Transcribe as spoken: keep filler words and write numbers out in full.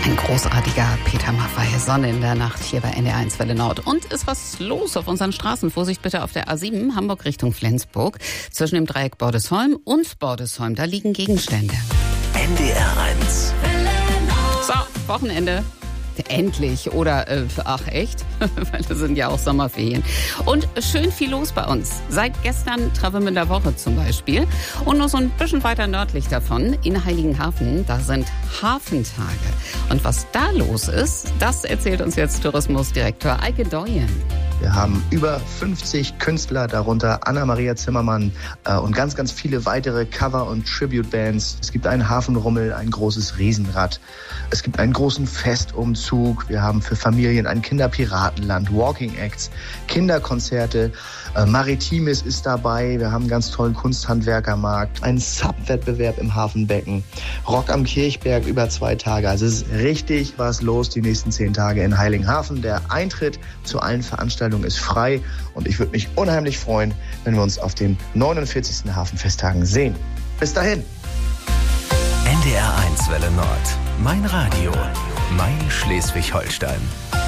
Ein großartiger Peter Maffay, Sonne in der Nacht hier bei N D R eins Welle Nord. Und ist was los auf unseren Straßen? Vorsicht bitte auf der A sieben, Hamburg Richtung Flensburg. Zwischen dem Dreieck Bordesholm und Bordesholm, da liegen Gegenstände. N D R eins. So, Wochenende. Endlich. Oder, äh, ach echt? Weil das sind ja auch Sommerferien. Und schön viel los bei uns. Seit gestern Travemünder Woche zum Beispiel. Und nur so ein bisschen weiter nördlich davon, in Heiligenhafen, da sind Hafentage. Und was da los ist, das erzählt uns jetzt Tourismusdirektor Eike Doyen. Wir haben über fünfzig Künstler, darunter Anna-Maria Zimmermann äh, und ganz, ganz viele weitere Cover- und Tribute-Bands. Es gibt einen Hafenrummel, ein großes Riesenrad. Es gibt einen großen Festumzug. Wir haben für Familien ein Kinderpiratenland, Walking Acts, Kinderkonzerte. Äh, Maritimes ist dabei. Wir haben einen ganz tollen Kunsthandwerkermarkt, einen Sub-Wettbewerb im Hafenbecken, Rock am Kirchberg über zwei Tage. Also es ist richtig was los die nächsten zehn Tage in Heiligenhafen. Der Eintritt zu allen Veranstaltungen ist frei und ich würde mich unheimlich freuen, wenn wir uns auf den neunundvierzigsten Hafenfesttagen sehen. Bis dahin. N D R eins Welle Nord. Mein Radio. Mein Schleswig-Holstein.